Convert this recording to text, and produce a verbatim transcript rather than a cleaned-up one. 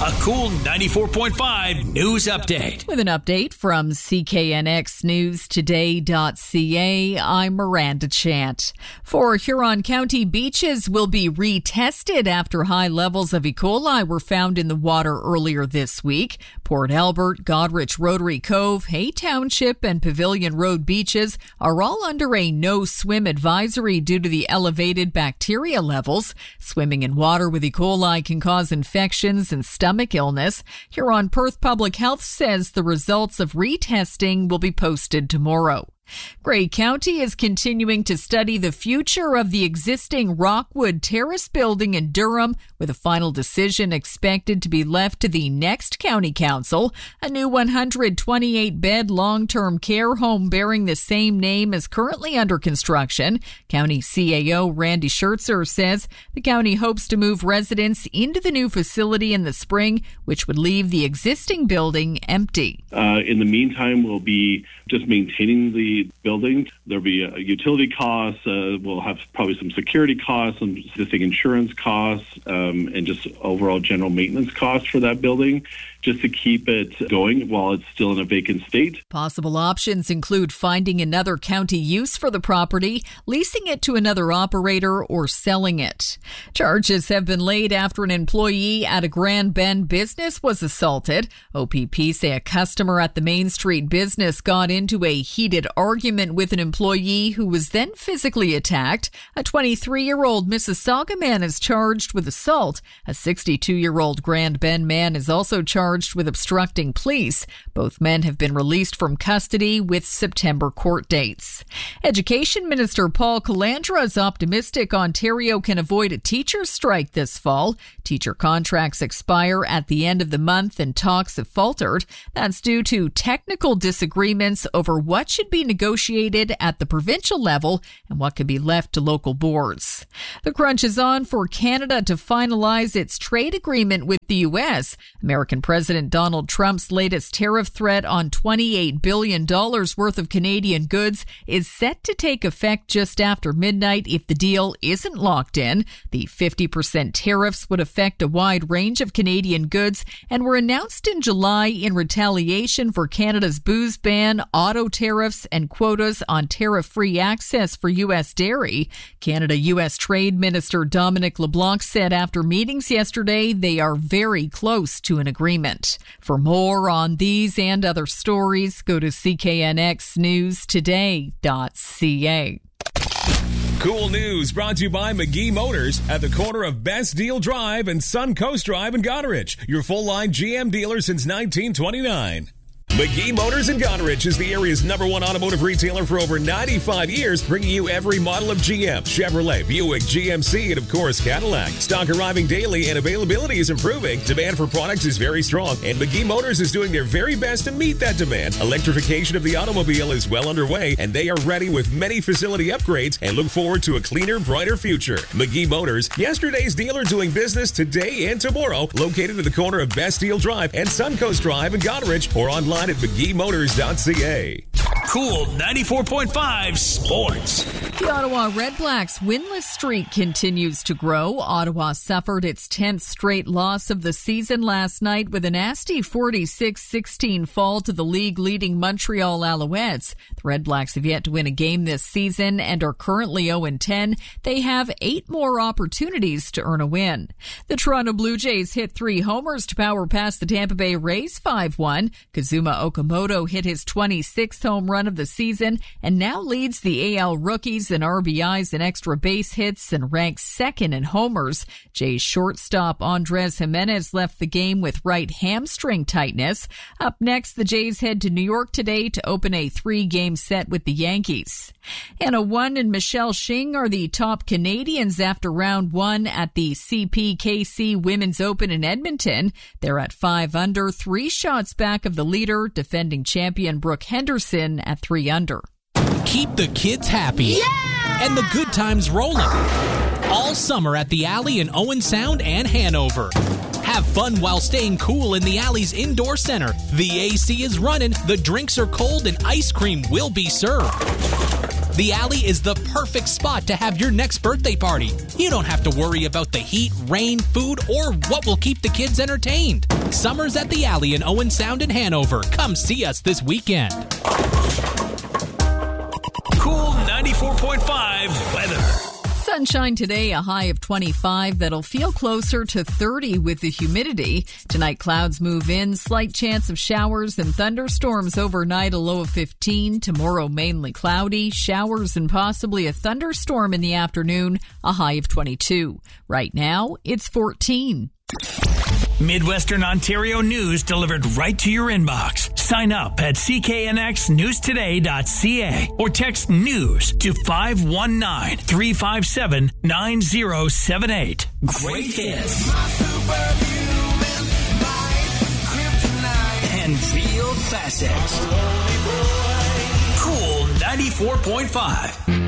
A Cool ninety-four point five news update. With an update from C K N X News Today dot C A, I'm Miranda Chant. Four Huron County beaches will be retested after high levels of E. coli were found in the water earlier this week. Port Albert, Godrich Rotary Cove, Hay Township, and Pavilion Road beaches are all under a no-swim advisory due to the elevated bacteria levels. Swimming in water with E. coli can cause infections and stomach illness. Huron Perth Public Health says the results of retesting will be posted tomorrow. Grey County is continuing to study the future of the existing Rockwood Terrace building in Durham, with a final decision expected to be left to the next county council. A new one hundred twenty-eight bed long-term care home bearing the same name is currently under construction. County C A O Randy Schertzer says the county hopes to move residents into the new facility in the spring, which would leave the existing building empty. Uh, in the meantime, we'll be just maintaining the building. There'll be uh, utility costs. Uh, we'll have probably some security costs, some existing insurance costs, um, and just overall general maintenance costs for that building, just to keep it going while it's still in a vacant state. Possible options include finding another county use for the property, leasing it to another operator, or selling it. Charges have been laid after an employee at a Grand Bend business was assaulted. O P P say a customer at the Main Street business got into a heated argument with an employee who was then physically attacked. A twenty-three-year-old Mississauga man is charged with assault. A sixty-two-year-old Grand Bend man is also charged with obstructing police. Both men have been released from custody with September court dates. Education Minister Paul Calandra is optimistic Ontario can avoid a teachers' strike this fall. Teacher contracts expire at the end of the month and talks have faltered. That's due to technical disagreements over what should be negotiated at the provincial level and what can be left to local boards. The crunch is on for Canada to finalize its trade agreement with the U S. American President Donald Trump's latest tariff threat on twenty-eight billion dollars worth of Canadian goods is set to take effect just after midnight if the deal isn't locked in. The fifty percent tariffs would affect a wide range of Canadian goods and were announced in July in retaliation for Canada's booze ban, auto tariffs, and quotas on tariff-free access for U S dairy. Canada-U S Trade Minister Dominic LeBlanc said after meetings yesterday they are very close to an agreement. For more on these and other stories, go to C K N X News Today dot C A. Cool news brought to you by McGee Motors at the corner of Best Deal Drive and Suncoast Drive in Goderich. Your full-line G M dealer since nineteen twenty-nine. McGee Motors in Goderich is the area's number one automotive retailer for over ninety-five years, bringing you every model of G M, Chevrolet, Buick, G M C, and of course Cadillac. Stock arriving daily and availability is improving. Demand for products is very strong, and McGee Motors is doing their very best to meet that demand. Electrification of the automobile is well underway, and they are ready with many facility upgrades and look forward to a cleaner, brighter future. McGee Motors, yesterday's dealer doing business today and tomorrow, located at the corner of Best Deal Drive and Suncoast Drive in Goderich, or online at McGee Motors dot C A. Cool ninety-four point five Sports. The Ottawa Redblacks' winless streak continues to grow. Ottawa suffered its tenth straight loss of the season last night with a nasty forty-six sixteen fall to the league-leading Montreal Alouettes. The Redblacks have yet to win a game this season and are currently oh and ten. They have eight more opportunities to earn a win. The Toronto Blue Jays hit three homers to power past the Tampa Bay Rays five one. Kazuma Okamoto hit his twenty-sixth home run of the season and now leads the A L rookies in R B Is and extra base hits and ranks second in homers. Jays shortstop Andres Jimenez left the game with right hamstring tightness. Up next, the Jays head to New York today to open a three-game set with the Yankees. Anna One and Michelle Shing are the top Canadians after round one at the C P K C Women's Open in Edmonton. They're at five under, three shots back of the leader, defending champion Brooke Henderson at three under. Keep the kids happy. Yeah! And the good times rolling. All summer at the Alley in Owen Sound and Hanover. Have fun while staying cool in the Alley's indoor center. The A C is running, the drinks are cold, and ice cream will be served. The Alley is the perfect spot to have your next birthday party. You don't have to worry about the heat, rain, food, or what will keep the kids entertained. Summer's at the Alley in Owen Sound in Hanover. Come see us this weekend. Cool ninety-four point five weather. Sunshine today, a high of twenty-five. That'll feel closer to thirty with the humidity. Tonight, clouds move in. Slight chance of showers and thunderstorms overnight, a low of fifteen. Tomorrow, mainly cloudy. Showers and possibly a thunderstorm in the afternoon, a high of twenty-two. Right now, it's fourteen. Midwestern Ontario news delivered right to your inbox. Sign up at c k n x news today dot c a or text news to five one nine, three five seven, nine zero seven eight. Great hits and real classics. Cool ninety-four point five.